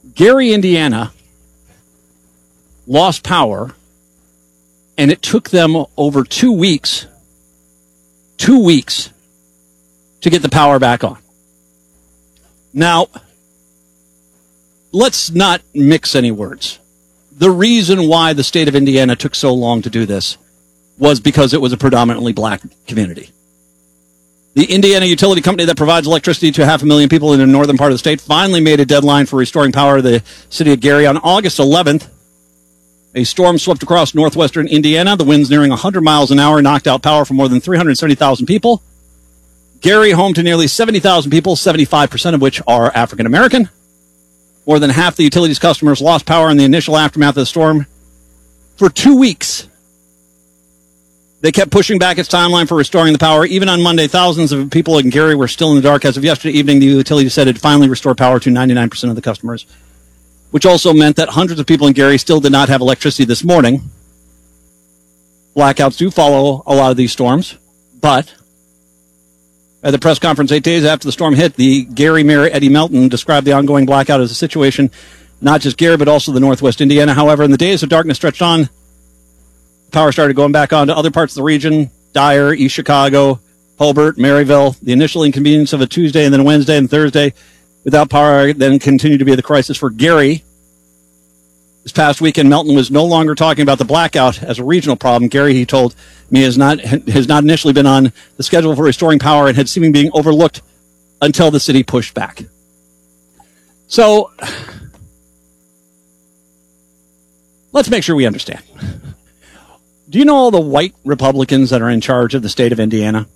Gary, Indiana lost power, and it took them over 2 weeks to get the power back on. Now, let's not mix any words. The reason why the state of Indiana took so long to do this was because it was a predominantly black community. The Indiana utility company that provides electricity to 500,000 people in the northern part of the state finally made a deadline for restoring power to the city of Gary. On August 11th, a storm swept across northwestern Indiana. The winds nearing 100 miles an hour knocked out power for more than 370,000 people. Gary, home to nearly 70,000 people, 75% of which are African American. More than half the utility's customers lost power in the initial aftermath of the storm. For 2 weeks, they kept pushing back its timeline for restoring the power. Even on Monday, thousands of people in Gary were still in the dark. As of yesterday evening, the utility said it finally restored power to 99% of the customers, which also meant that hundreds of people in Gary still did not have electricity this morning. Blackouts do follow a lot of these storms, but at the press conference 8 days after the storm hit, the Gary Mayor Eddie Melton described the ongoing blackout as a situation, not just Gary, but also the Northwest Indiana. However, in the days of darkness stretched on, power started going back on to other parts of the region, Dyer, East Chicago, Hobart, Maryville. The initial inconvenience of a Tuesday and then a Wednesday and Thursday without power then continued to be the crisis for Gary. This past weekend, Melton was no longer talking about the blackout as a regional problem. Gary, he told me, has not initially been on the schedule for restoring power and had seemingly being overlooked until the city pushed back. So, let's make sure we understand. Do you know all the white Republicans that are in charge of the state of Indiana?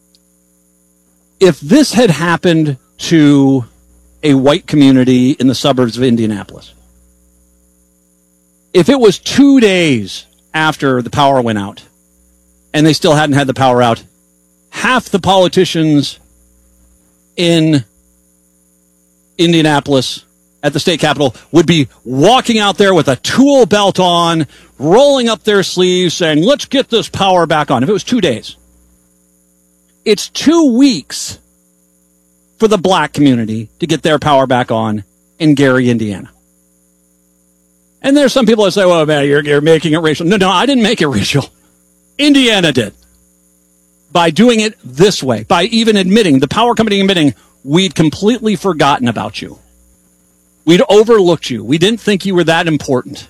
If this had happened to a white community in the suburbs of Indianapolis, if it was 2 days after the power went out and they still hadn't had the power out, half the politicians in Indianapolis at the state capitol would be walking out there with a tool belt on, rolling up their sleeves, saying, let's get this power back on. If it was 2 days. It's 2 weeks for the black community to get their power back on in Gary, Indiana. And there's some people that say, well, man, you're making it racial. No, I didn't make it racial. Indiana did. By doing it this way, by even admitting, the power company admitting, we'd completely forgotten about you. We'd overlooked you. We didn't think you were that important.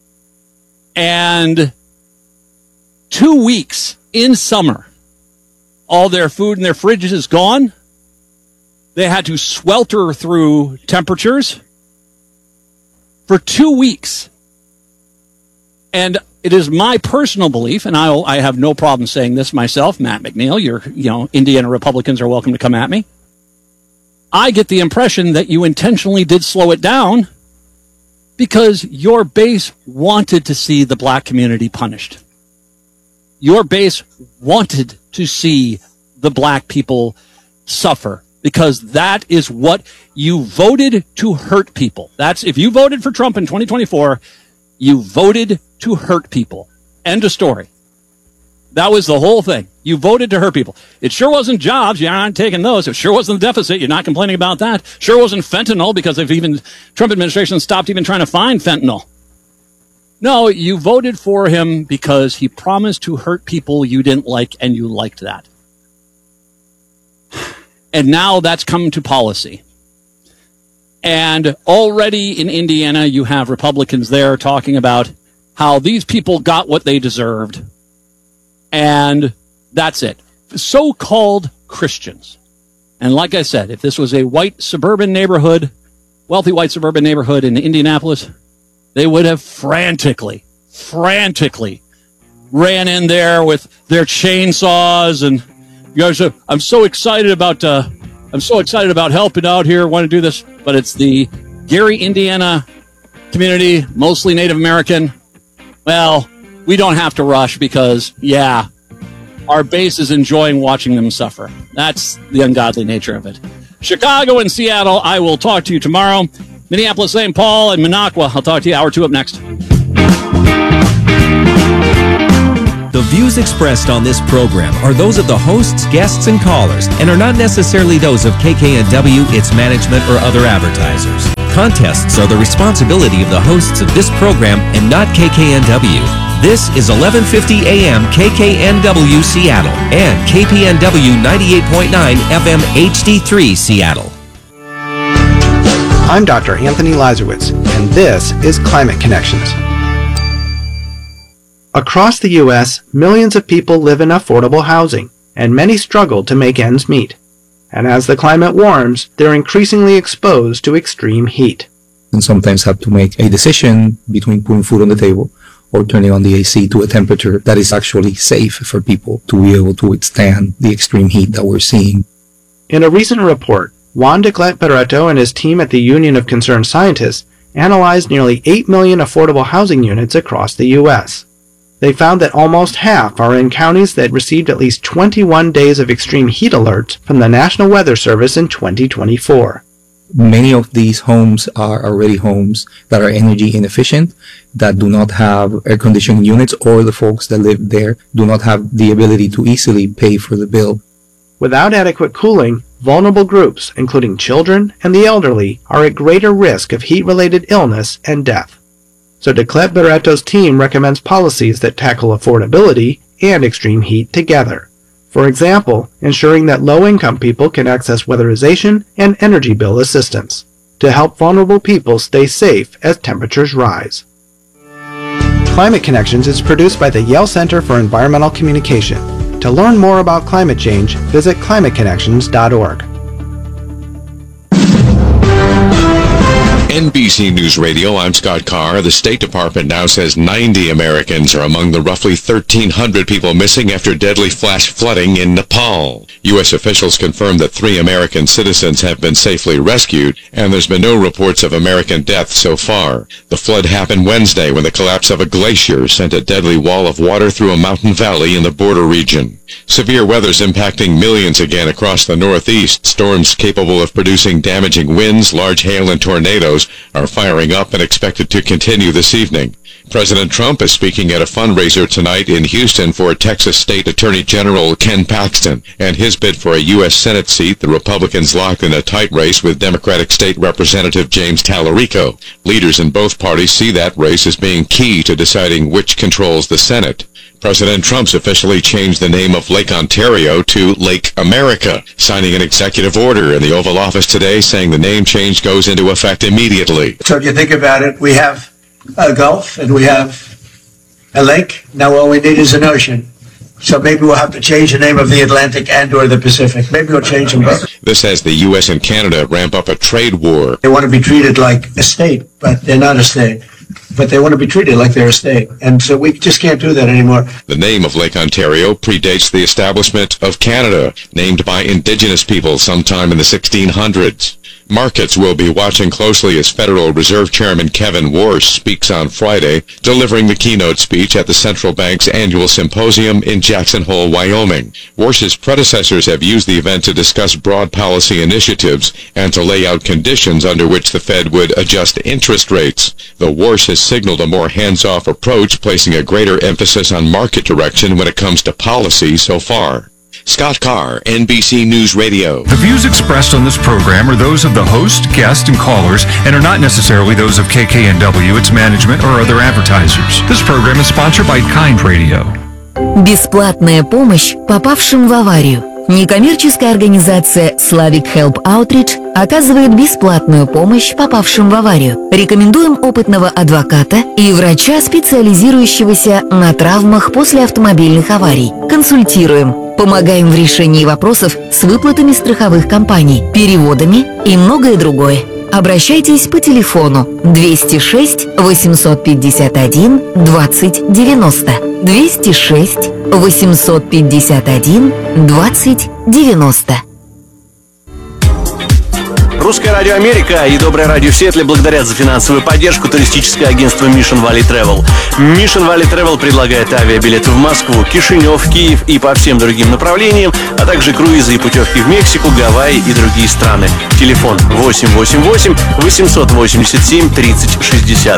And 2 weeks in summer, all their food in their fridges is gone. They had to swelter through temperatures for 2 weeks. And it is my personal belief, and I have no problem saying this myself, Matt McNeil, Indiana Republicans are welcome to come at me. I get the impression that you intentionally did slow it down because your base wanted to see the black community punished. Your base wanted to see the black people suffer because that is what you voted to hurt people. If you voted for Trump in 2024, you voted to hurt people. End of story. That was the whole thing. You voted to hurt people. It sure wasn't jobs. You're not taking those. It sure wasn't the deficit. You're not complaining about that. Sure wasn't fentanyl because if even Trump administration stopped even trying to find fentanyl. No, you voted for him because he promised to hurt people you didn't like, and you liked that. And now that's come to policy. And already in Indiana, you have Republicans there talking about how these people got what they deserved. And that's it. So-called Christians. And like I said, if this was a white suburban neighborhood, wealthy white suburban neighborhood in Indianapolis, they would have frantically ran in there with their chainsaws and, you guys, I'm so excited about helping out here. Want to do this, but it's the Gary, Indiana community, mostly Native American. Well, we don't have to rush because, yeah, our base is enjoying watching them suffer. That's the ungodly nature of it. Chicago and Seattle, I will talk to you tomorrow. Minneapolis, St. Paul, and Minocqua, I'll talk to you hour 2 up next. The views expressed on this program are those of the hosts, guests, and callers, and are not necessarily those of KKNW, its management, or other advertisers. contests are the responsibility of the hosts of this program and not KKNW. This is 1150 AM KKNW Seattle and KPNW 98.9 FM HD3 Seattle. I'm Dr. Anthony Lazarowitz, and this is Climate Connections. Across the U.S., millions of people live in affordable housing, and many struggle to make ends meet. And as the climate warms, they're increasingly exposed to extreme heat. And sometimes have to make a decision between putting food on the table or turning on the AC to a temperature that is actually safe for people to be able to withstand the extreme heat that we're seeing. In a recent report, Juan Declet Barreto and his team at the Union of Concerned Scientists analyzed nearly 8 million affordable housing units across the U.S. They found that almost half are in counties that received at least 21 days of extreme heat alerts from the National Weather Service in 2024. Many of these homes are already homes that are energy inefficient, that do not have air conditioning units, or the folks that live there do not have the ability to easily pay for the bill. Without adequate cooling, vulnerable groups, including children and the elderly, are at greater risk of heat-related illness and death. So Declet Barreto's team recommends policies that tackle affordability and extreme heat together. For example, ensuring that low-income people can access weatherization and energy bill assistance to help vulnerable people stay safe as temperatures rise. Climate Connections is produced by the Yale Center for Environmental Communication. To learn more about climate change, visit climateconnections.org. NBC News Radio, I'm Scott Carr. The State Department now says 90 Americans are among the roughly 1,300 people missing after deadly flash flooding in Nepal. U.S. officials confirmed that 3 American citizens have been safely rescued, and there's been no reports of American deaths so far. The flood happened Wednesday when the collapse of a glacier sent a deadly wall of water through a mountain valley in the border region. Severe weather's impacting millions again across the Northeast. Storms capable of producing damaging winds, large hail, and tornadoes are firing up and expected to continue this evening. President Trump is speaking at a fundraiser tonight in Houston for Texas State Attorney General Ken Paxton and his bid for a U.S. Senate seat. The Republicans locked in a tight race with Democratic State Representative James Tallarico. Leaders in both parties see that race as being key to deciding which controls the Senate. President Trump's officially changed the name of Lake Ontario to Lake America, signing an executive order in the Oval Office today saying the name change goes into effect immediately. So if you think about it, we have a Gulf and we have a lake. Now all we need is an ocean. So maybe we'll have to change the name of the Atlantic and or the Pacific. Maybe we'll change them both. This as the U.S. and Canada ramp up a trade war. They want to be treated like a state, but they're not a state. But they want to be treated like they're a state. And so we just can't do that anymore. The name of Lake Ontario predates the establishment of Canada, named by Indigenous people sometime in the 1600s. Markets will be watching closely as Federal Reserve Chairman Kevin Warsh speaks on Friday, delivering the keynote speech at the central bank's annual symposium in Jackson Hole, Wyoming. Warsh's predecessors have used the event to discuss broad policy initiatives and to lay out conditions under which the Fed would adjust interest rates. Though Warsh has signaled a more hands-off approach, placing a greater emphasis on market direction when it comes to policy so far. Scott Carr, NBC News Radio. The views expressed on this program are those of the host, guest, and callers, and are not necessarily those of KKNW, its management, or other advertisers. This program is sponsored by Kind Radio. Бесплатная помощь попавшим в аварию. Некоммерческая организация Slavic Help Outreach оказывает бесплатную помощь попавшим в аварию. Рекомендуем опытного адвоката и врача, специализирующегося на травмах после автомобильных аварий. Консультируем. Помогаем в решении вопросов с выплатами страховых компаний, переводами и многое другое. Обращайтесь по телефону 206 851 2090. 206 851 2090. Русское радио Америка и Доброе радио в Сиэтле благодарят за финансовую поддержку туристическое агентство Mission Valley Travel. Mission Valley Travel предлагает авиабилеты в Москву, Кишинев, Киев и по всем другим направлениям, а также круизы и путевки в Мексику, Гавайи и другие страны. Телефон 888-887-3060.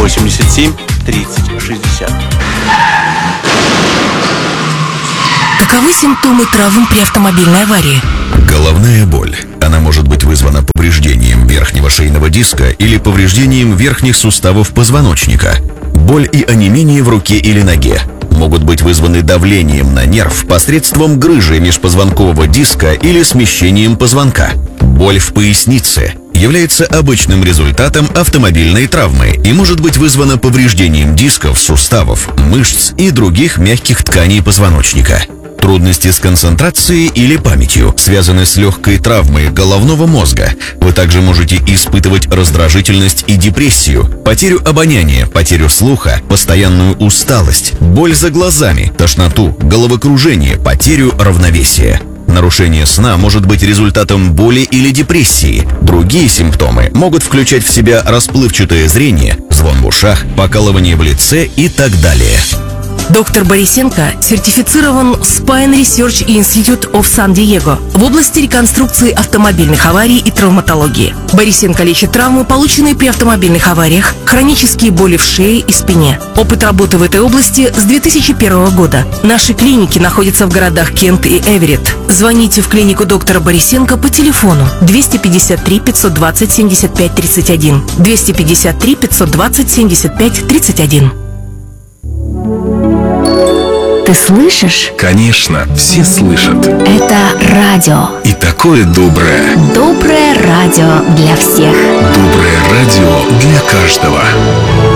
888-887-3060. Каковы симптомы травм при автомобильной аварии? Головная боль. Она может быть вызвана повреждением верхнего шейного диска или повреждением верхних суставов позвоночника. Боль и онемение в руке или ноге могут быть вызваны давлением на нерв посредством грыжи межпозвонкового диска или смещением позвонка. Боль в пояснице является обычным результатом автомобильной травмы и может быть вызвана повреждением дисков, суставов, мышц и других мягких тканей позвоночника. Трудности с концентрацией или памятью связаны с легкой травмой головного мозга. Вы также можете испытывать раздражительность и депрессию, потерю обоняния, потерю слуха, постоянную усталость, боль за глазами, тошноту, головокружение, потерю равновесия. Нарушение сна может быть результатом боли или депрессии. Другие симптомы могут включать в себя расплывчатое зрение, звон в ушах, покалывание в лице и так далее. Доктор Борисенко сертифицирован Spine Research Institute of San-Diego в области реконструкции автомобильных аварий и травматологии. Борисенко лечит травмы, полученные при автомобильных авариях, хронические боли в шее и спине. Опыт работы в этой области с 2001 года. Наши клиники находятся в городах Кент и Эверетт. Звоните в клинику доктора Борисенко по телефону 253 520 75 31, 253 520 75 31. Ты слышишь? Конечно, все слышат. Это радио. И такое доброе. Доброе радио для всех. Доброе радио для каждого.